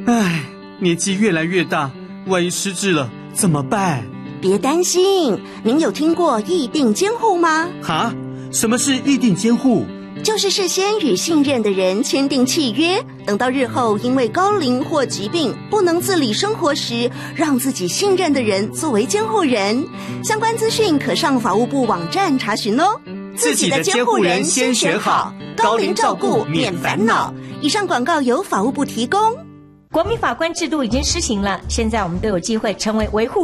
唉，年纪越来越大，万一失智了怎么办？ 别担心，您有听过议定监护吗？ 哈？什么是议定监护？ 就是事先与信任的人签订契约，等到日后因为高龄或疾病不能自理生活时，让自己信任的人作为监护人。相关资讯可上法务部网站查询哦。 自己的监护人先选好，高龄照顾免烦恼。 以上广告由法务部提供。 国民法官制度已经施行了，现在我们都有机会成为维护